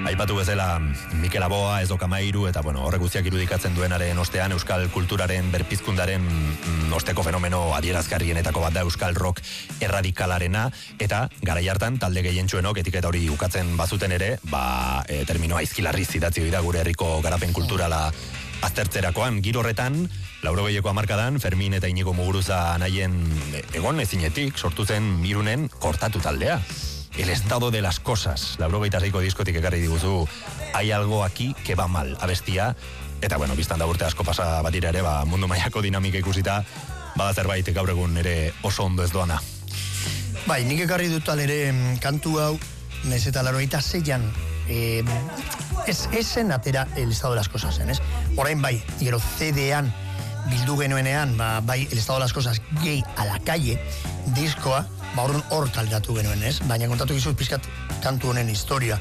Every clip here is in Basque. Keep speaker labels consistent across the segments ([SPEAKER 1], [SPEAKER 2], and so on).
[SPEAKER 1] Aipatu bezala Mikel Aboa, Ezo Kamairu eta horrek guztiak irudikatzen duenaren ostean euskal kulturaren berpizkundaren osteko fenomeno adierazgarrienetako bat da euskal rock erradikalarena, eta garai hartan talde gehientsuenok etiketa hori ukatzen bazuten ere, terminoa aizkilarriz idatzi da gure herriko garapen kulturala aztertzerakoan. Giro horretan, 80ko hamarkadan, Fermin eta Inigo Muguruza anaien egon ezinetik sortu zen Irunen Kortatu taldea. El estado de las cosas, 86ko diskotik ekarri diguzu Hay algo aquí que va mal abestia, eta biztan da urte asko pasa batira ere, mundu mailako dinamika ikusita, bada zerbait gaur egun ere oso ondo ez doana.
[SPEAKER 2] Bai, nik ekarri dut ere kantu hau, naiz eta 86an esen atera el estado de las cosas, ez? Orain bai, gero CD-an bildu genuenean, bai, el estado de las cosas gay a la calle, diskoa, hor kaleratu genuen, ez? Baina kontatu gizut pizkat kantu honen historia.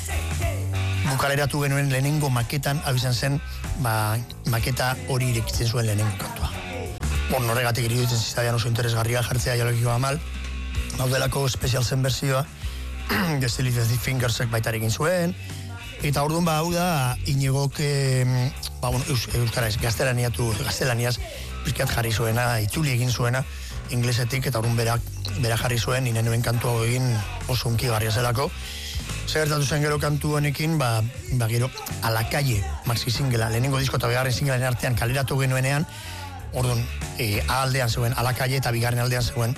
[SPEAKER 2] Gu kaleratu genuen lehenengo maketan, abizan zen, maketa hori irekitzen zuen lehenengo kantua. Horregatik iruditzen zizaian oso interesgarria jartzea Jolekiko Amal, naudelako espezial zen berzioa, The Silly Fingersek baitarekin zuen, eta orduan hau da, Inigok, euskaraz, gaztelaniaz, pizkat jarri zuena, itzuli egin zuena, inglesetik, eta orduan bera jarri zuen, inen nuen kantu hau egin oso unkigarria zelako. Gertatu zen gero kantu honekin, gero, A la calle, maxi singela, lehenengo disko eta bigarren singelaren artean kaleratu genuenean, orduan, A aldean zeuen, A la calle, eta bigarren aldean zeuen,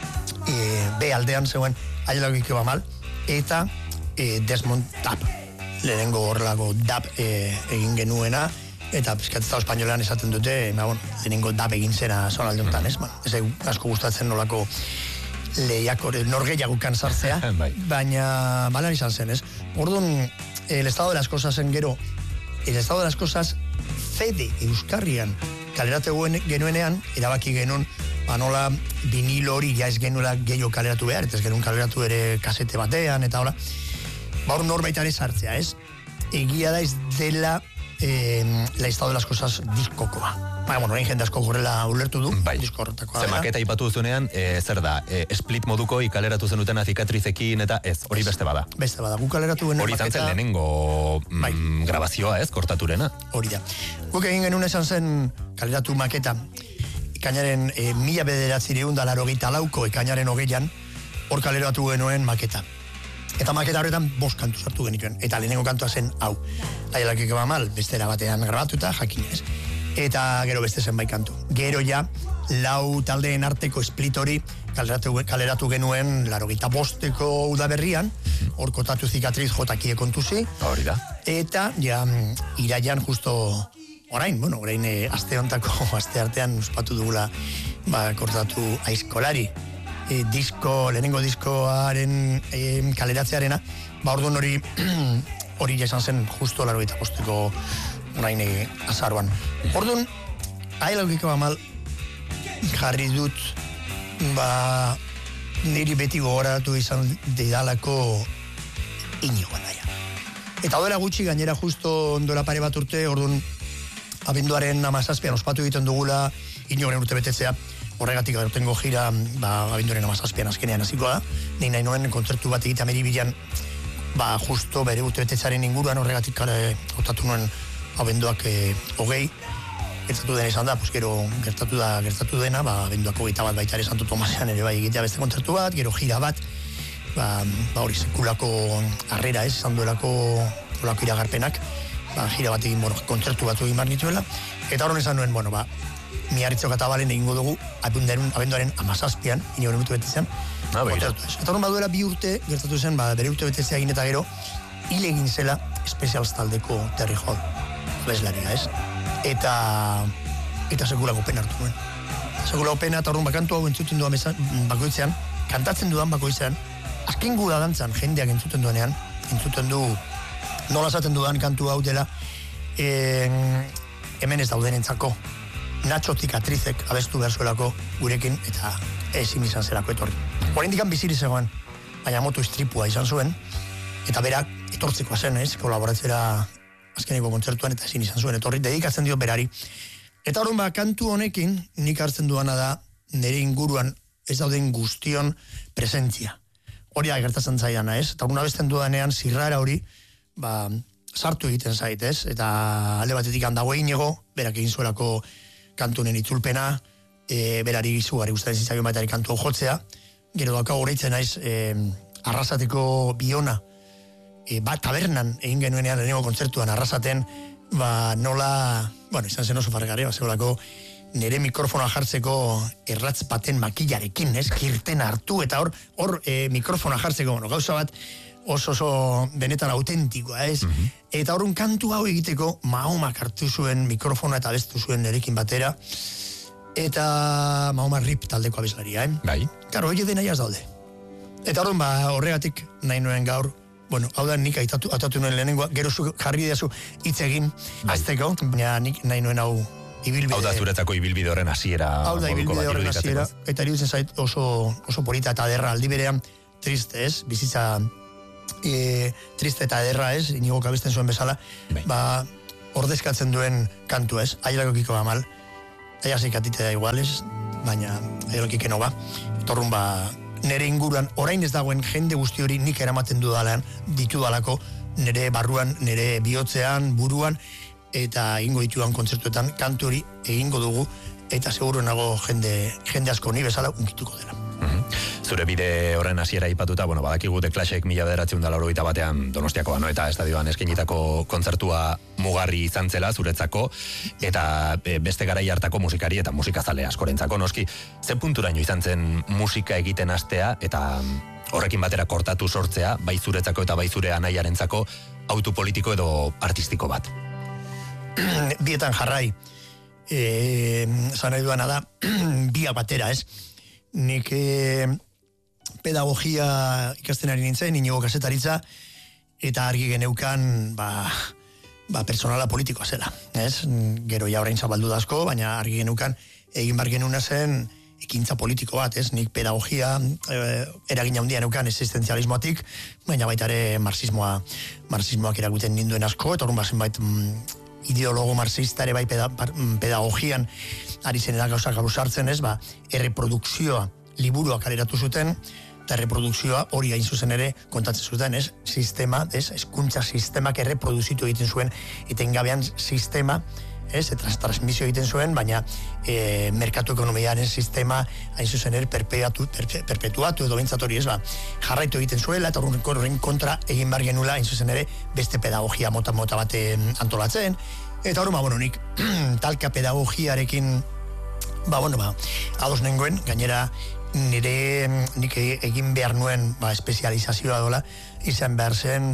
[SPEAKER 2] B aldean zeuen, Hay algo que va mal, eta Desmond Dab, lehenengo horrelako Dab egin genuena, eta pizkatezta espainolean esaten dute, lehenengo Dab egin zera zonalde honetan, ez? Ez asko gustatzen nolako lehiako, norgeiagukan sartzea, baina balan izan zen, ez? Orduan, el estado de las cosas en gero, el estado de las cosas CD euskarrian kaleratu genuenean, erabaki genuen, nola vinilo hori ja ez genuela gehiago kaleratu behar, eta ez genuen kaleratu ere kasete batean, eta hola, hor norbaitare sartzea, ez? Egia da ez dela la estado de las cosas diskokoa. Orain jende asko gorrela ulertu du, disko horretakoa.
[SPEAKER 1] Ze maketa ipatu duzunean, zer da, split moduko ikaleratu zenutena zikatrizekin, eta ez, hori beste bada.
[SPEAKER 2] Beste bada, gu kaleratu genuen
[SPEAKER 1] maketa. Hori izan zen lehenengo grabazioa, ez, Kortaturena?
[SPEAKER 2] Hori da. Guk egin genuen esan zen kaleratu maketa, ekainaren 1984ko ekainaren 20an, hor kaleratu genuen maketa. Eta maketa horretan 5 kantu sartu genituen. Eta lehenengo kantua zen hau. Hay algo que va mal, bestera batean grabatuta, jakinez. Eta gero beste zenbait kantu. Gero ja, 4 taldeen arteko split hori kaleratu genuen 85ko udaberrian, hor Kotatu zikatriz jotakie kontuzi.
[SPEAKER 1] Hori da.
[SPEAKER 2] Eta ja, iraian justo orain aste hontako, aste artean ospatu dugula Kortatu aizkolari. Lehenengo diskoaren kaleratzearena, orduan hori esan zen justo 85ko orain azaroan. Orduan, Hay algo que va mal jarri dut, niri beti gogoratu izan didalako Inigo naia. Eta dela gutxi gainera justo ondola pare bat urte, orduan abenduaren 17an ospatu egiten dugula Inigoren urte betetzea. Horregatik aurtengo gira, abenduaren 17an azkenean hasiko da. Nahi nuen kontzertu bat egitea Meribilan, justo bere urte betetzaren inguruan, horregatik hautatu nuen abenduak 20. Gertatu dena izan da, gero gertatu dena, abenduak 21 bat baita ere Santo Tomasean ere bai egitea beste kontzertu bat, gero gira bat, hori sekulako harrera ez, izan duelako olako iragarpenak, gira bat egin, kontzertu bat egin bar nituela, eta horren esan nuen, Miarritzok eta Balen egingo dugu abenduaren 17an, Inigoren urte betezean, kontzertu ez. Eta horren baduela 2 urte, gertatu zen, bere urte betetzea egin eta gero, hil egin zela Specials taldeko Terry Hall, abeslaria ez. Eta sekulako pena hartu nuen. Sekulako pena, eta horren bakantu hau entzuten duan bakoitzean, kantatzen dudan bakoitzean, azken guda dantzan jendeak entzuten duenean, entzuten du, nola esaten dudan kantu hau dela, hemen ez daudenentzako, Nacho Zikatrizek abestu behar zuelako gurekin, eta ezin izan zelako etorri. Oraindikan biziri zegoen, baina moto istripua izan zuen, eta berak etortzekoa zen, kolaboratzera azkeneko kontzertuan, eta ezin izan zuen etorri, dedikatzen dio berari. Eta horren kantu honekin, nik hartzen duana da, nire inguruan ez dauden guztion presentzia. Hori da gertatzen zaidana, ez? Eta una besten dudanean, zirrara hori, sartu egiten zait, ez? Eta alde batetik handago Iñigo, berak egin zuelako kantunen itzulpena, berari izugarri gustatzen zitzaion baitari kantu hau jotzea, gero daukago horreitzen naiz, Arrasateko Biona, tabernan egin genuenean lehenengo kontzertuan Arrasaten, nola, izan zen oso fargarria, zeolako nire mikrofonoa jartzeko erratz baten makillarekin, ez? Kirten hartu, eta hor mikrofonoa jartzeko, gauza bat oso benetan autentikoa, ez? Eta horren kantu hau egiteko Mahomak hartu zuen mikrofona eta abestu zuen nerekin batera, eta Mahoma Rip taldeko abeslaria,
[SPEAKER 1] Bai.
[SPEAKER 2] Karo, hori dena jaz daude. Eta horren horregatik nahi nuen gaur, hau da nik atatu nuen lehenengoa, gero jarri dezu hitz egin, azteko, baina nik nahi nuen hau ibilbide.
[SPEAKER 1] Hau da zuretzako ibilbide horren hasiera.
[SPEAKER 2] Hau da ibilbide horren hasiera, eta iruditzen zait oso polita eta derra aldi berean triste, ez? Bizitza triste eta ederra, ez? Inigo kabesten zuen bezala, ordezkatzen duen kantu, ez? Aielako kiko mal, aiasik atite da igual, ez? Baina aielako kikeno torrun nere inguruan, orain ez dagoen jende guzti hori nik eramaten ditudalako nere barruan, nere bihotzean, buruan, eta egingo dituan kontzertuetan kantu hori egingo dugu, eta seguru nago jende asko ni bezala unkituko dela.
[SPEAKER 1] Zure bide horren hasiera aipatuta, badakigu The Clashek 1981 Donostiako Anoeta estadioan eskainitako kontzertua mugarri izan zela zuretzako, eta beste garai hartako musikari eta musikazale askorentzako, noski, ze punturaino izan zen musika egiten hastea, eta horrekin batera kortatu sortzea, bai zuretzako eta bai zure anaiarentzako autu politiko edo artistiko bat?
[SPEAKER 2] Bietan jarrai, zan nahi duana da, biak batera, ez? Nik pedagogia ikasten ari nintzen, Inigo kazetaritza, eta argi geneukan, personala politikoa zela, ez? Gero ja orain zabaldu dazko, baina argi geneukan, egin bar genuna zen, ekintza politiko bat, ez? Nik pedagogia eragin handia neukan existenzialismoatik, baina baita ere marxismoak eraguten ninduen asko, eta horren zenbait ideologo marxista ere bai pedagogian ari zen gauzak sartzen, ez? Erreprodukzioa liburuak kaleratu zuten, eta erreprodukzioa hori hain zuzen ere kontatzen zuten, ez? Sistema, ez? Hezkuntza sistemak erreproduzitu egiten zuen, etengabean sistema, ez? Transmisio egiten zuen, baina merkatu ekonomiaren sistema hain zuzen ere perpetuatu edo bintzat hori, ez? Jarraitu egiten zuela, eta horren kontra egin bar genula hain zuzen ere beste pedagogia mota bate antolatzen, eta horren, nik talka pedagogiarekin ados nengoen, gainera nik egin behar nuen espezializazioa dola, izan behar zen,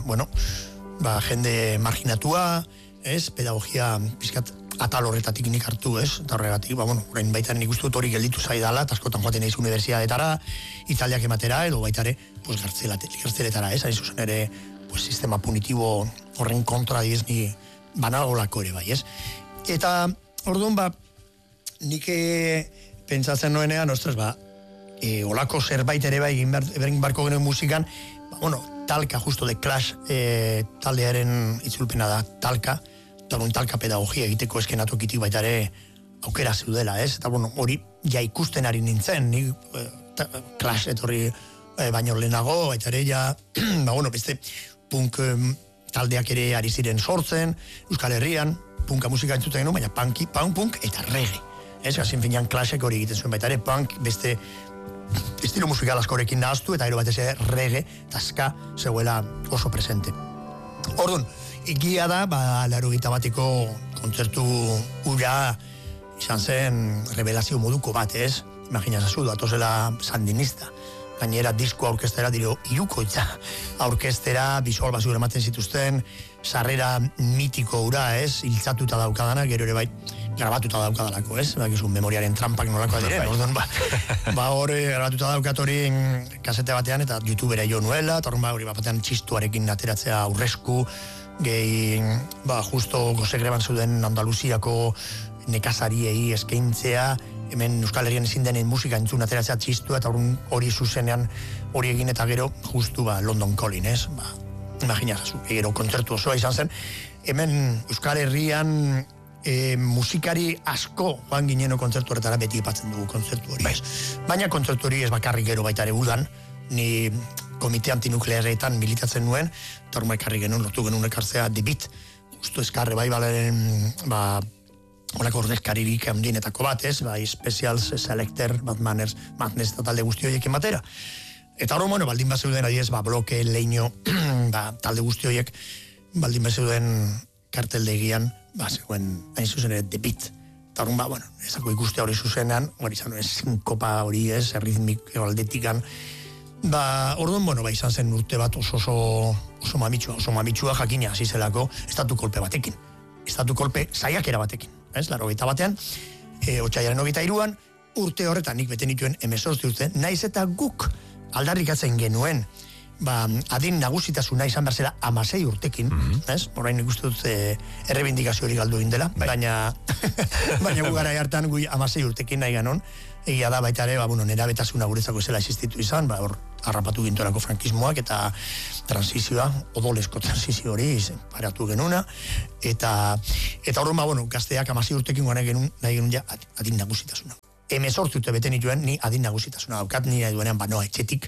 [SPEAKER 2] jende marginatua, ez, pedagogia pizkat atal horretatik nik hartu, ez, eta horregatik, orain baitan nik uste dut hori gelditu zaidala, eta askotan joaten eiz unibertsiadetara, itzaldiak ematera, edo baitare, gartzeletara, ez, hain zuzen ere, sistema punitibo horren kontra ni banalgolako ere bai, ez. Eta, orduan, nik pentsatzen noenean, olako zerbait ere bai egin barko genuen musikan, talka, justo The Clash taldearen itzulpena da talka, eta talka pedagogia egiteko eskenatokitik baita ere aukera zeudela, ez? Eta hori ja ikusten ari nintzen, nik Clash etorri baino lehenago, baita ere beste punk taldeak ere ari ziren sortzen, Euskal Herrian, punka musika entzuten genuen, baina punk eta reggae. Ez, gazin finean Clashek hori egiten zuen baita ere, punk beste estilo musikal askorekin nahaztu, eta gero batez reggae eta ska zeuela oso presente. Orduan, egia da, 81ko kontzertu ura izan zen revelazio moduko bat, ez? Imaginazazu, datozela sandinista. Gainera, disko aurkestera diro irukoitza aurkestera, visual basura ematen zituzten, sarrera mitiko ura, ez? Hiltzatuta daukadana, gero ere bai, grabatuta daukadalako, ez? Bakizun memoriaren trampak nolakoa diren, orduan, hori grabatuta daukat hori kasete batean, eta YouTubera jo nuela, eta hori batean txistuarekin ateratzea aurresku, gehi, justo gozegreban zuden Andaluziako nekazariei eskaintzea, hemen Euskal Herrian ezin denen musika entzun ateratzea txistua, eta hori zuzenean hori egin eta gero justu London Calling, ez? Imaginazazu, gero kontzertu osoa izan zen, hemen Euskal Herrian musikari asko joan gineno kontzertu horretara beti ipatzen dugu kontzertu hori, ez? Baina kontzertu hori ez bakarrik gero baita ere udan, ni komite antinuklearetan militatzen nuen, eta horma ekarri genuen, lortu genuen ekartzea debit, justu eskarre bai balen, horako ordezkaririk handienetako bat, ez, bai, Specials, Selector, Madness eta talde guzti horiekin batera. Eta hori, bueno, baldin bat zeuden, adiez, bloke, leino, talde guzti horiek, baldin bat zeuden karteldegian, zegoen, hain zuzen ere, debit. Eta hori, bueno, ezako ikustea hori zuzenean, hori izan, kopa hori ez, erritmik aldetikan. Orduan, bueno, izan zen urte bat oso mamitsua jakina hasi zelako estatu kolpe batekin. Estatu kolpe saiakera batekin. Ez, 81 batean, otsailaren 23an, urte horretan nik bete nituen 18 urte, naiz eta guk aldarrikatzen genuen, adin nagusitasuna izan behar zela 16 urtekin, ez? Orain ikusten dut errebindikazio hori galdu egin dela, baina gugara hartan gui 16 urtekin nahi ganon, egia da baita ere, nera betasuna guretzako zela existitu izan, hor harrapatu gintorako frankismoak eta transizioa, odolesko transizio hori paratu genuna, eta horren, gazteak 16 urtekin nahi genuen ja adin nagusitasuna. 18 urte bete nituen, ni adin nagusitasuna daukat, ni nahi duenean banoa etxetik,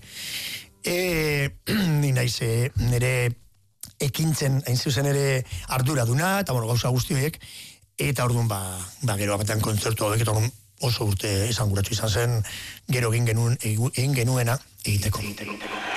[SPEAKER 2] ni naiz nire ekintzen, hain zuzen ere arduraduna, eta gauza guzti horiek, eta orduan gero batean kontzertu hauek, eta orduan oso urte esanguratsu izan zen, gero egin genuena egiteko.